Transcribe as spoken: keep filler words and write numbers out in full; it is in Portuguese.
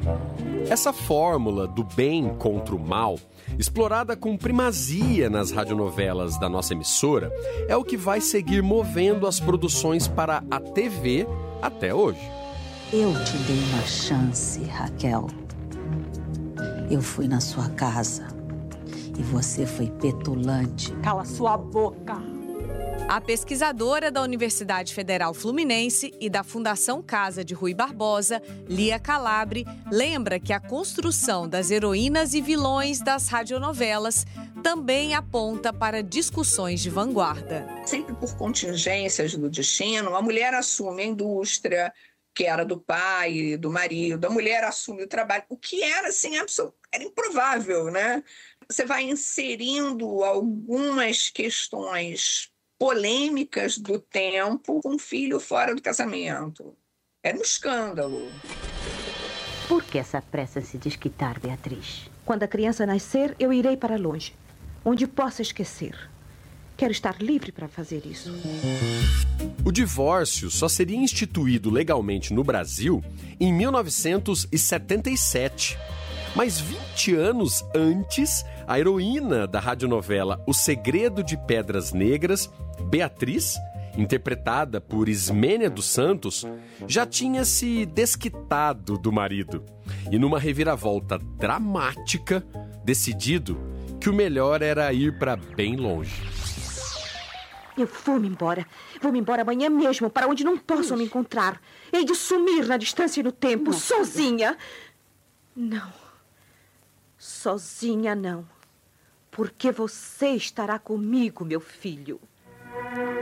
Essa fórmula do bem contra o mal, explorada com primazia nas radionovelas da nossa emissora, é o que vai seguir movendo as produções para a T V até hoje. Eu te dei uma chance, Raquel. Eu fui na sua casa e você foi petulante. Cala sua boca! A pesquisadora da Universidade Federal Fluminense e da Fundação Casa de Rui Barbosa, Lia Calabre, lembra que a construção das heroínas e vilões das radionovelas também aponta para discussões de vanguarda. Sempre por contingências do destino, a mulher assume a indústria, que era do pai, do marido, a mulher assume o trabalho, o que era, assim, absoluto, era improvável, né? Você vai inserindo algumas questões polêmicas do tempo com um filho fora do casamento. Era um escândalo. Por que essa pressa em se desquitar, Beatriz? Quando a criança nascer, eu irei para longe, onde possa esquecer. Quero estar livre para fazer isso. O divórcio só seria instituído legalmente no Brasil em mil novecentos e setenta e sete. Mas vinte anos antes, a heroína da radionovela O Segredo de Pedras Negras, Beatriz, interpretada por Ismênia dos Santos, já tinha se desquitado do marido. E numa reviravolta dramática, decidido que o melhor era ir para bem longe. Eu vou-me embora. Vou-me embora amanhã mesmo, para onde não possam me encontrar. Hei de sumir na distância e no tempo, não, sozinha. Não. Sozinha não. Porque você estará comigo, meu filho.